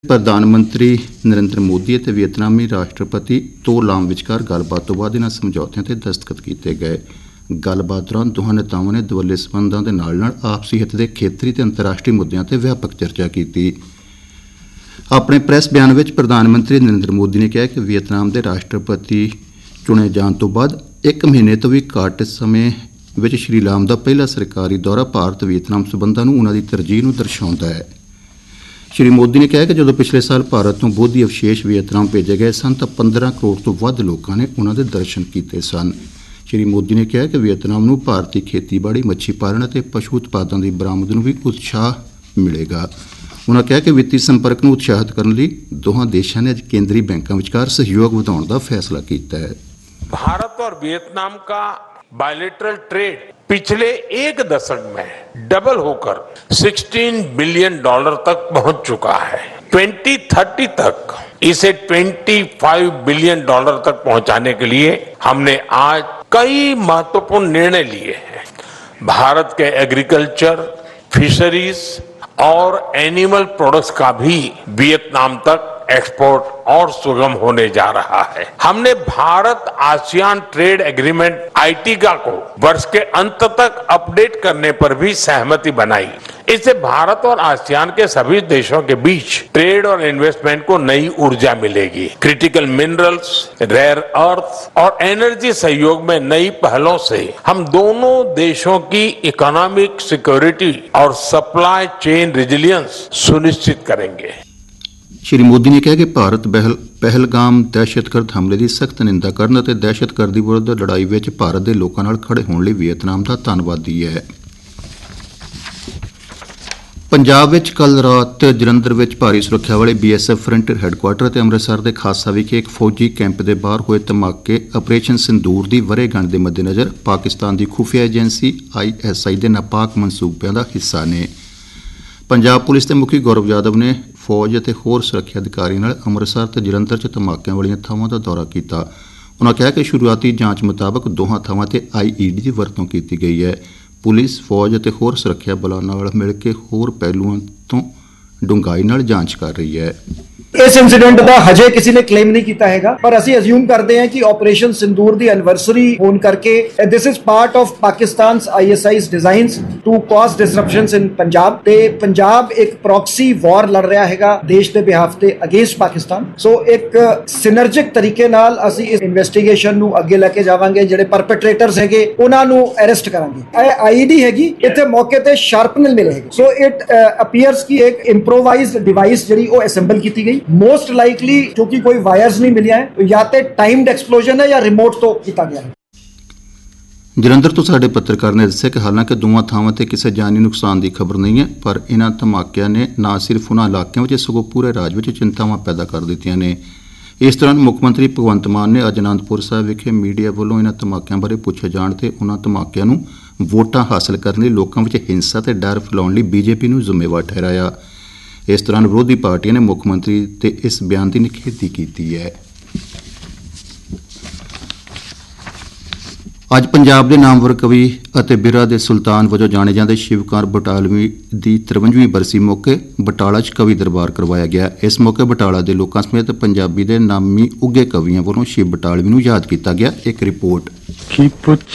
ਪ੍ਰਧਾਨ ਮੰਤਰੀ ਨਰਿੰਦਰ ਮੋਦੀ ਅਤੇ ਵੀਅਤਨਾਮੀ ਰਾਸ਼ਟਰਪਤੀ ਤੋ ਲਾਮ ਵਿਚਕਾਰ ਗੱਲਬਾਤ ਤੋਂ ਬਾਅਦ ਇਹਨਾਂ ਸਮਝੌਤਿਆਂ ਤੇ ਦਸਤਖਤ ਕੀਤੇ ਗਏ। ਗੱਲਬਾਤ ਦੌਰਾਨ ਦੋਹਾਂ ਨੇਤਾਵਾਂ ਨੇ ਦੁਵੱਲੇ ਸਬੰਧਾਂ ਦੇ ਨਾਲ ਆਪਸੀ ਹਿੱਤ ਦੇ ਖੇਤਰੀ ਤੇ ਅੰਤਰਰਾਸ਼ਟਰੀ ਮੁੱਦਿਆਂ ਤੇ ਵਿਆਪਕ ਚਰਚਾ ਕੀਤੀ। ਆਪਣੇ ਪ੍ਰੈਸ ਬਿਆਨ ਵਿੱਚ ਪ੍ਰਧਾਨ ਮੰਤਰੀ ਨਰਿੰਦਰ ਮੋਦੀ ਨੇ ਕਿਹਾ ਕਿ ਵੀਅਤਨਾਮ ਦੇ ਰਾਸ਼ਟਰਪਤੀ ਚੁਣੇ ਜਾਣ ਤੋਂ ਬਾਅਦ 1 ਮਹੀਨੇ ਤੋਂ ਵੀ ਘੱਟ ਸਮੇਂ ਵਿੱਚ ਸ਼੍ਰੀ ਲਾਮ ਦਾ ਪਹਿਲਾ ਸਰਕਾਰੀ ਦੌਰਾ ਭਾਰਤ ਵੀਅਤਨਾਮ ਸਬੰਧਾਂ ਨੂੰ ਉਹਨਾਂ ਦੀ ਤਰਜੀਹ ਨੂੰ ਦਰਸਾਉਂਦਾ ਹੈ। ਸ਼੍ਰੀ ਮੋਦੀ ਨੇ ਕਿਹਾ ਕਿ ਜਦੋਂ ਪਿਛਲੇ ਸਾਲ ਭਾਰਤ ਤੋਂ ਬੋਧੀ ਅਵਸ਼ੇਸ਼ ਵੀਅਤਨਾਮ ਭੇਜੇ ਗਏ ਸਨ ਤਾਂ 15 ਕਰੋੜ ਤੋਂ ਵੱਧ ਲੋਕਾਂ ਨੇ ਉਹਨਾਂ ਦੇ ਦਰਸ਼ਨ ਕੀਤੇ ਸਨ। ਸ਼੍ਰੀ ਮੋਦੀ ਨੇ ਕਿਹਾ ਕਿ ਵੀਅਤਨਾਮ ਨੂੰ ਭਾਰਤੀ ਖੇਤੀਬਾੜੀ, ਮੱਛੀ ਪਾਲਣ ਅਤੇ ਪਸ਼ੂ ਉਤਪਾਦਾਂ ਦੀ ਬਰਾਮਦ ਨੂੰ ਵੀ ਉਤਸ਼ਾਹ ਮਿਲੇਗਾ। ਉਨ੍ਹਾਂ ਕਿਹਾ ਕਿ ਵਿੱਤੀ ਸੰਪਰਕ ਨੂੰ ਉਤਸ਼ਾਹਿਤ ਕਰਨ ਲਈ ਦੋਹਾਂ ਦੇਸ਼ਾਂ ਨੇ ਅੱਜ ਕੇਂਦਰੀ ਬੈਂਕਾਂ ਵਿਚਕਾਰ ਸਹਿਯੋਗ ਵਧਾਉਣ ਦਾ ਫੈਸਲਾ ਕੀਤਾ ਹੈ। भारत और वियतनाम का बायलैटरल ट्रेड पिछले एक दशक में डबल होकर $16 बिलियन तक पहुंच चुका है। 2030 तक इसे $25 बिलियन तक पहुंचाने के लिए हमने आज कई महत्वपूर्ण निर्णय लिए हैं। भारत के एग्रीकल्चर, फिशरीज और एनिमल प्रोडक्ट्स का भी वियतनाम तक एक्सपोर्ट और सुगम होने जा रहा है। हमने भारत आसियान ट्रेड एग्रीमेंट आईटीका को वर्ष के अंत तक अपडेट करने पर भी सहमति बनाई। इससे भारत और आसियान के सभी देशों के बीच ट्रेड और इन्वेस्टमेंट को नई ऊर्जा मिलेगी। क्रिटिकल मिनरल्स, रेयर अर्थ और एनर्जी सहयोग में नई पहलों से हम दोनों देशों की इकोनॉमिक सिक्योरिटी और सप्लाई चेन रेजिलियंस सुनिश्चित करेंगे। ਸ਼੍ਰੀ ਮੋਦੀ ਨੇ ਕਿਹਾ ਕਿ ਭਾਰਤ ਪਹਿਲਗਾਮ ਦਹਿਸ਼ਤਗਰਦ ਹਮਲੇ ਦੀ ਸਖਤ ਨਿੰਦਾ ਕਰਨ ਅਤੇ ਦਹਿਸ਼ਤਗਰਦੀ ਵਿਰੁੱਧ ਲੜਾਈ ਵਿੱਚ ਭਾਰਤ ਦੇ ਲੋਕਾਂ ਨਾਲ ਖੜੇ ਹੋਣ ਲਈ ਵੀਅਤਨਾਮ ਦਾ ਧੰਨਵਾਦੀ ਹੈ। ਪੰਜਾਬ ਵਿੱਚ ਕੱਲ੍ਹ ਰਾਤ ਜਲੰਧਰ ਵਿੱਚ ਭਾਰੀ ਸੁਰੱਖਿਆ ਵਾਲੇ BSF ਫਰੰਟੀਅਰ ਹੈੱਡਕੁਆਰਟਰ ਅਤੇ ਅੰਮ੍ਰਿਤਸਰ ਦੇ ਖਾਸਾ ਵਿਖੇ ਇੱਕ ਫੌਜੀ ਕੈਂਪ ਦੇ ਬਾਹਰ ਹੋਏ ਧਮਾਕੇ ਆਪਰੇਸ਼ਨ ਸਿੰਦੂਰ ਦੀ ਵਰ੍ਹੇਗੰਢ ਦੇ ਮੱਦੇਨਜ਼ਰ ਪਾਕਿਸਤਾਨ ਦੀ ਖੁਫੀਆ ਏਜੰਸੀ ISI ਦੇ ਨਾਪਾਕ ਮਨਸੂਬਿਆਂ ਦਾ ਹਿੱਸਾ ਨੇ। ਪੰਜਾਬ ਪੁਲਿਸ ਦੇ ਮੁਖੀ ਗੌਰਵ ਯਾਦਵ ਨੇ ਫੌਜ ਅਤੇ ਹੋਰ ਸੁਰੱਖਿਆ ਅਧਿਕਾਰੀ ਨਾਲ ਅੰਮ੍ਰਿਤਸਰ ਅਤੇ ਜਲੰਧਰ 'ਚ ਧਮਾਕਿਆਂ ਵਾਲੀਆਂ ਥਾਵਾਂ ਦਾ ਦੌਰਾ ਕੀਤਾ। ਉਨ੍ਹਾਂ ਕਿਹਾ ਕਿ ਸ਼ੁਰੂਆਤੀ ਜਾਂਚ ਮੁਤਾਬਕ ਦੋਹਾਂ ਥਾਵਾਂ 'ਤੇ IED ਦੀ ਵਰਤੋਂ ਕੀਤੀ ਗਈ ਹੈ। ਪੁਲਿਸ, ਫੌਜ ਅਤੇ ਹੋਰ ਸੁਰੱਖਿਆ ਬਲਾਂ ਨਾਲ ਮਿਲ ਕੇ ਹੋਰ ਪਹਿਲੂਆਂ ਤੋਂ ਡੂੰਘਾਈ ਨਾਲ ਜਾਂਚ ਕਰ ਰਹੀ ਹੈ। ਇਸ ਇਨਸੀਡੈਂਟ ਦਾ ਹਜੇ ਕਿਸੇ ਨੇ ਕਲੇਮ ਨਹੀਂ ਕੀਤਾ ਹੈਗਾ, ਪਰ ਅਸੀਂ ਅਸਿਊਮ ਕਰਦੇ ਹਾਂ ਕਿ ਆਪਰੇਸ਼ਨ ਸਿੰਦੂਰ ਦੀ ਐਨਵਰਸਰੀ ਹੋਣ ਕਰਕੇ this is part of ਪਾਕਿਸਤਾਨਸ ISI's designs to ਕਾਜ਼ ਡਿਸਰਪਸ਼ਨਸ ਇਨ ਪੰਜਾਬ ਤੇ ਪੰਜਾਬ ਇੱਕ ਪ੍ਰੌਕਸੀ ਵਾਰ ਲੜ ਰਿਹਾ ਹੈਗਾ ਦੇਸ਼ ਦੇ ਬਿਹਾਫ ਤੇ ਅਗੇਂਸਟ ਪਾਕਿਸਤਾਨ। ਸੋ ਇੱਕ ਸਿਨਰਜਿਕ ਤਰੀਕੇ ਨਾਲ ਅਸੀਂ ਇਸ ਇਨਵੈਸਟੀਗੇਸ਼ਨ ਨੂੰ ਅੱਗੇ ਲੈ ਕੇ ਜਾਵਾਂਗੇ। ਜਿਹੜੇ ਪਰਪੇਟ੍ਰੇਟਰਸ ਹੈਗੇ ਉਹਨਾਂ ਨੂੰ ਅਰੈਸਟ ਕਰਾਂਗੇ। ਇਹ IED ਹੈਗੀ, ਇੱਥੇ ਮੌਕੇ ਤੇ ਸ਼ਾਰਪਨਰ ਮਿਲੇ ਹੈਗੇ। ਸੋ ਇਟ ਅਪੀਅਰਸ ਕਿ ਇੱਕ ਇੰਪਰੋਵਾਈਜ਼ਡ ਡਿਵਾਈਸ ਜਿਹੜੀ ਉਹ ਅਸੈਂਬਲ ਕੀਤੀ ਗਈ। मोस्ट लाइकली क्योंकि कोई वायर्स नहीं मिलिया है तो या तो टाइम्ड एक्सप्लोजन है या रिमोट तो किया गया है। ਜਲੰਧਰ ਤੋਂ ਸਾਡੇ ਪੱਤਰਕਾਰ ਨੇ ਦੱਸਿਆ ਕਿ ਹਾਲਾਂਕਿ ਦੋਵਾਂ ਥਾਵਾਂ ਤੇ ਕਿਸੇ ਜਾਨੀ ਨੁਕਸਾਨ ਦੀ ਖਬਰ ਨਹੀਂ ਹੈ, ਪਰ ਇਹਨਾਂ ਧਮਾਕਿਆਂ ਨੇ ਨਾ ਸਿਰਫ ਉਹਨਾਂ ਇਲਾਕਿਆਂ ਵਿੱਚ ਸਗੋਂ ਪੂਰੇ ਰਾਜ ਵਿੱਚ ਚਿੰਤਾਵਾਂ ਪੈਦਾ ਕਰ ਦਿੱਤੀਆਂ ਨੇ। ਇਸ ਦੌਰਾਨ ਮੁੱਖ ਮੰਤਰੀ ਭਗਵੰਤ ਮਾਨ ਨੇ ਅੱਜ ਅਨੰਦਪੁਰ ਸਾਹਿਬ ਵਿਖੇ ਮੀਡੀਆ ਵੱਲੋਂ ਇਹਨਾਂ ਧਮਾਕਿਆਂ ਬਾਰੇ ਪੁੱਛੇ ਜਾਣ ਤੇ ਉਹਨਾਂ ਧਮਾਕਿਆਂ ਨੂੰ ਵੋਟਾਂ ਹਾਸਲ ਕਰਨ ਲਈ ਲੋਕਾਂ ਵਿੱਚ ਹਿੰਸਾ ਤੇ ਡਰ ਫੈਲਾਉਣ ਲਈ BJP ਨੂੰ ਜ਼ਿੰਮੇਵਾਰ ਠਹਿਰਾਇਆ। ਇਸ ਦੌਰਾਨ ਵਿਰੋਧੀ ਪਾਰਟੀਆਂ ਨੇ ਮੁੱਖ ਮੰਤਰੀ ਦੇ ਇਸ ਬਿਆਨ ਦੀ ਨਿਖੇਧੀ ਕੀਤੀ ਹੈ। ਅੱਜ ਪੰਜਾਬ ਦੇ ਨਾਮਵਰ ਕਵੀ ਅਤੇ ਬਿਰਹਾ ਦੇ ਸੁਲਤਾਨ ਵਜੋਂ ਜਾਣੇ ਜਾਂਦੇ ਸ਼ਿਵਕੁਮਾਰ ਬਟਾਲਵੀ ਦੀ 53ਵੀਂ ਬਰਸੀ ਮੌਕੇ ਬਟਾਲਾ 'ਚ ਕਵੀ ਦਰਬਾਰ ਕਰਵਾਇਆ ਗਿਆ। ਇਸ ਮੌਕੇ ਬਟਾਲਾ ਦੇ ਲੋਕਾਂ ਸਮੇਤ ਪੰਜਾਬੀ ਦੇ ਨਾਮੀ ਉੱਘੇ ਕਵੀਆਂ ਵੱਲੋਂ ਸ਼ਿਵ ਬਟਾਲਵੀ ਨੂੰ ਯਾਦ ਕੀਤਾ ਗਿਆ। ਇੱਕ ਰਿਪੋਰਟ।